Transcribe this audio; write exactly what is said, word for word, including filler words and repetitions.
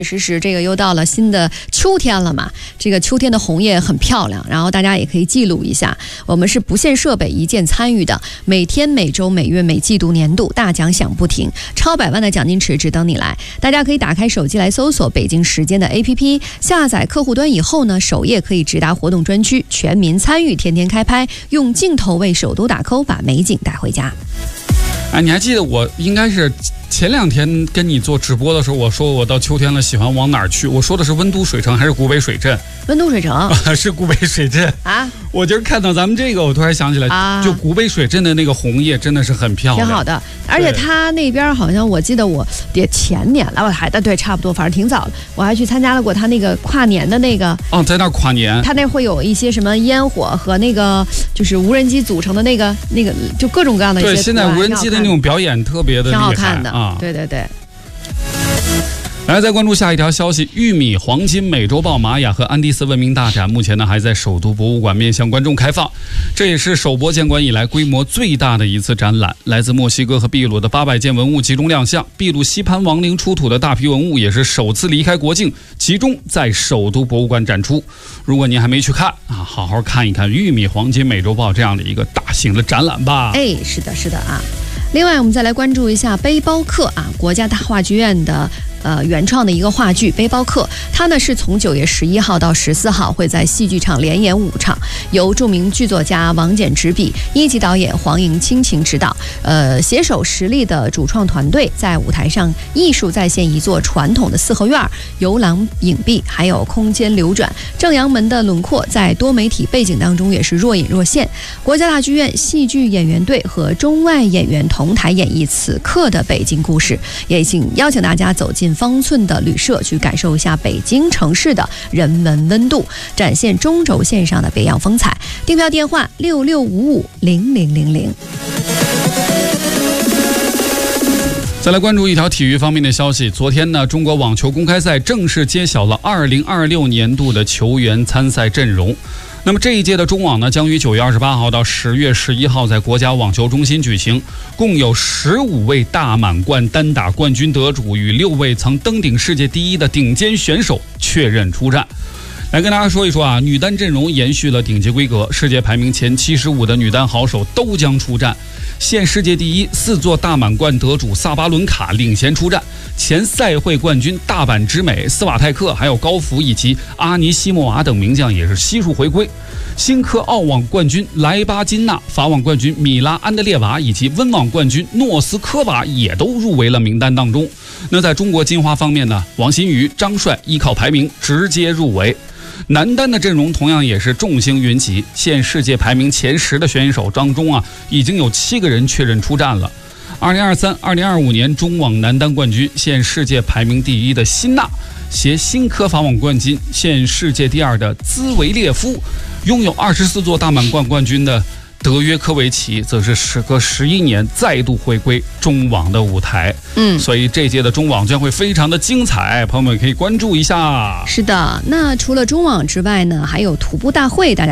实时这个又到了新的秋天了嘛，这个秋天的红叶很漂亮，然后大家也可以记录一下。我们是不限设备一键参与的，每天每周每月每季度年度大奖响不停，超百万的奖金池只等你来。大家可以打开手机来搜索北京时间的 A P P， 下载客户端以后呢，首页可以直达活动专区，全民参与，天天开拍，用镜头为首都打 call， 把美景带回家。 哎，你还记得我应该是前两天跟你做直播的时候，我说我到秋天了，喜欢往哪儿去？我说的是温都水城还是古北水镇？ 温都水城是古北水镇啊！我今儿看到咱们这个，我突然想起来，啊、就古北水镇的那个红叶真的是很漂亮， 挺好的。而且它那边好像我记得我也前年了，我还对差不多，反正挺早了。我还去参加了过他那个跨年的那个哦，在那儿跨年， 他那会有一些什么烟火和那个就是无人机组成的那个那个，就各种各样的一些。 对，现在无人机的那种表演特别的厉害， 挺好看的啊！ 对对对。 来，再关注下一条消息：玉米、黄金、美洲豹、玛雅和安第斯文明大展，目前呢还在首都博物馆面向观众开放。这也是首博建馆以来规模最大的一次展览。来自墨西哥和秘鲁的八百件文物集中亮相，秘鲁西潘王陵出土的大批文物也是首次离开国境，集中在首都博物馆展出。如果您还没去看啊，好好看一看玉米、黄金、美洲豹这样的一个大型的展览吧。 哎，是的，是的啊。另外，我们再来关注一下《背包客》啊，国家大话剧院的呃原创的一个话剧《背包客》，它呢是从九月十一号到十四号会在戏剧场连演五场，由著名剧作家王简执笔，一级导演黄莹倾情指导，呃，携手实力的主创团队在舞台上艺术再现一座传统的四合院，游廊影壁，还有空间流转，正阳门的轮廓在多媒体背景当中也是若隐若现。国家大剧院戏剧演员队和中外演员同台演绎此刻的北京故事，也请邀请大家走进方寸的旅社，去感受一下北京城市的人文温度，展现中轴线上的别样风采。订票电话六六五五零零零零。 再来关注一条体育方面的消息。昨天呢，中国网球公开赛正式揭晓了二零二六年度的球员参赛阵容。那么这一届的中网呢，将于九月二十八号到十月十一号在国家网球中心举行，共有十五位大满贯单打冠军得主与六位曾登顶世界第一的顶尖选手确认出战。来跟大家说一说啊，女单阵容延续了顶级规格，世界排名前七十五的女单好手都将出战。现世界第一、四座大满贯得主萨巴伦卡领衔出战，前赛会冠军大阪直美、斯瓦泰克，还有高福以及阿尼西莫娃等名将也是悉数回归。新科澳网冠军莱巴金娜、法网冠军米拉安德烈娃以及温网冠军诺斯科娃也都入围了名单当中。那在中国金花方面呢，王欣瑜、张帅依靠排名直接入围。男单的阵容同样也是众星云集，现世界排名前十的选手当中啊，已经有七个人确认出战了。二零二三、二零二五年中网男单冠军，现世界排名第一的辛纳，携新科法网冠军，现世界第二的兹维列夫，拥有二十四座大满贯冠军的德约科维奇则是时隔十一年再度回归中网的舞台。嗯，所以这届的中网将会非常的精彩，朋友们可以关注一下。 是的，那除了中网之外呢，还有徒步大会，大家